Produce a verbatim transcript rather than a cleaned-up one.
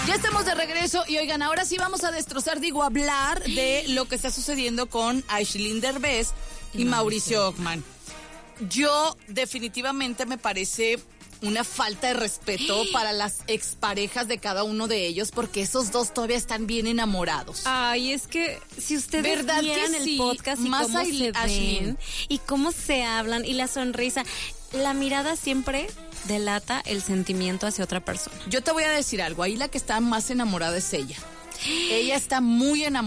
Ya estamos de regreso y oigan, ahora sí vamos a destrozar, digo, hablar de lo que está sucediendo con Aisling Derbez y, y Mauricio Ockman. Yo definitivamente me parece una falta de respeto para las exparejas de cada uno de ellos, porque esos dos todavía están bien enamorados. Ay, es que si ustedes ¿verdad vieran que el sí? podcast y Más cómo a se Aisling. ven y cómo se hablan y la sonrisa, la mirada siempre delata el sentimiento hacia otra persona. Yo te voy a decir algo, ahí la que está más enamorada es ella. Ella está muy enamorada.